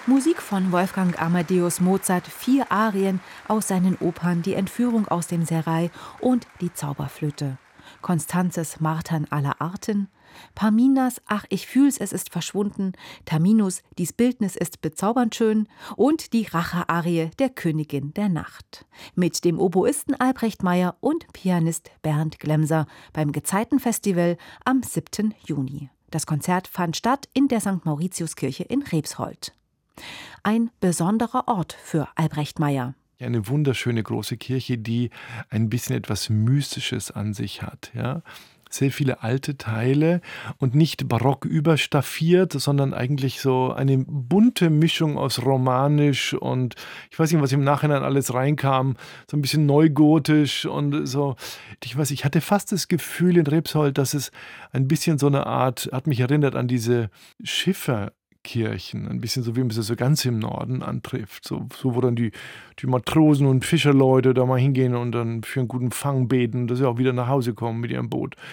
Musik von Wolfgang Amadeus Mozart, 4 Arien aus seinen Opern Die Entführung aus dem Serail und Die Zauberflöte. Constanzes Martern aller Arten, Parminas Ach, ich fühl's, es ist verschwunden, Terminus Dies Bildnis ist bezaubernd schön und die Rache-Arie der Königin der Nacht. Mit dem Oboisten Albrecht Meyer und Pianist Bernd Glemser beim Gezeitenfestival am 7. Juni. Das Konzert fand statt in der St. Mauritiuskirche in Rebshold. Ein besonderer Ort für Albrecht Meyer. Eine wunderschöne große Kirche, die ein bisschen etwas Mystisches an sich hat. Ja? Sehr viele alte Teile und nicht barock überstaffiert, sondern eigentlich so eine bunte Mischung aus romanisch und ich weiß nicht, was im Nachhinein alles reinkam, so ein bisschen neugotisch und so. Ich hatte fast das Gefühl in Rebsold, dass es ein bisschen so eine Art, hat mich erinnert an diese Schifferkirchen, ein bisschen so, wie man sie so ganz im Norden antrifft. So wo dann die Matrosen und Fischerleute da mal hingehen und dann für einen guten Fang beten, dass sie auch wieder nach Hause kommen mit ihrem Boot.